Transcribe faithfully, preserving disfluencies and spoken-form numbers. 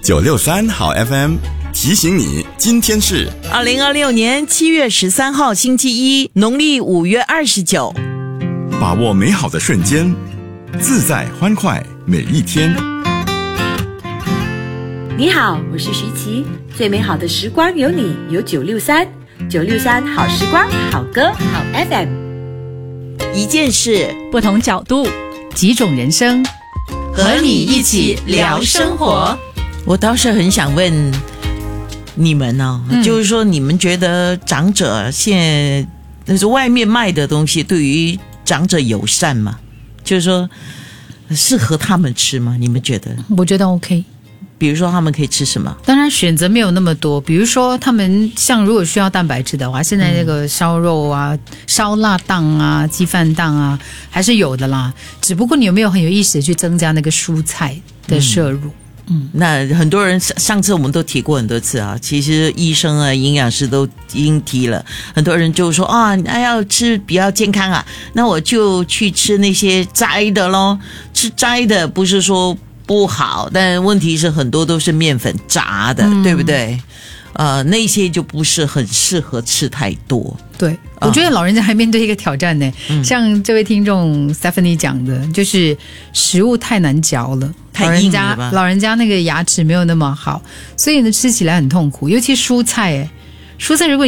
九六三好 F M 提醒你，今天是二零二六年七月十三号星期一，农历五月二十九。 把握美好的瞬间，自在欢快每一天。 你好，我是徐琪，最美好的时光有你，有九六三，九六三好时光，好歌，好 F M。 一件事， 不同角度，几种人生， 和你一起聊生活。我倒是很想问你们哦，嗯、就是说你们觉得长者现在就是外面卖的东西对于长者友善吗？就是说适合他们吃吗？你们觉得？ 我觉得 OK。 比如说他们可以吃什么？ 当然选择没有那么多，比如说他们像如果需要蛋白质的话，现在那个烧肉啊、嗯、烧腊档啊、鸡饭档啊还是有的啦，只不过你有没有很有意识的去增加那个蔬菜的摄入。 嗯，那很多人上次我们都提过很多次啊，其实医生啊、营养师都已经提了，很多人就说啊，那要吃比较健康啊，那我就去吃那些斋的咯。吃斋的不是说不好，但问题是很多都是面粉炸的，嗯、对不对？呃，那些就不是很适合吃太多。 对，我觉得老人家还面对一个挑战呢。嗯、像这位听众 Stephanie 讲的，就是食物太难嚼了， 太硬了吧？ 老人家老人家那个牙齿没有那么好，所以呢吃起来很痛苦，尤其蔬菜，哎，蔬菜如果